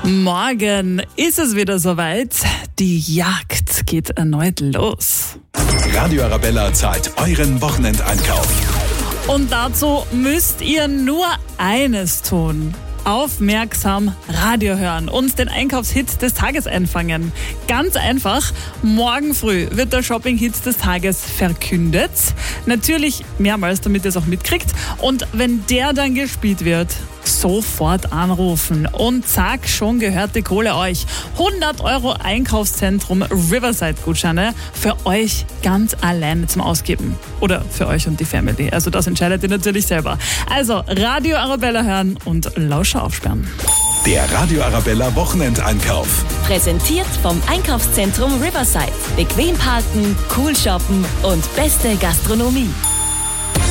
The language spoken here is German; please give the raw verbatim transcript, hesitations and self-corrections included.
Morgen ist es wieder soweit. Die Jagd geht erneut los. Radio Arabella zahlt euren Wochenendeinkauf. Und dazu müsst ihr nur eines tun. Aufmerksam Radio hören und den Einkaufshit des Tages einfangen. Ganz einfach, morgen früh wird der Shopping-Hit des Tages verkündet. Natürlich mehrmals, damit ihr es auch mitkriegt. Und wenn der dann gespielt wird, sofort anrufen und zack, schon gehört die Kohle euch. hundert Euro Einkaufszentrum Riverside-Gutscheine für euch ganz alleine zum Ausgeben. Oder für euch und die Family. Also das entscheidet ihr natürlich selber. Also Radio Arabella hören und Lauscher aufsperren. Der Radio Arabella Wochenendeinkauf. Präsentiert vom Einkaufszentrum Riverside. Bequem parken, cool shoppen und beste Gastronomie.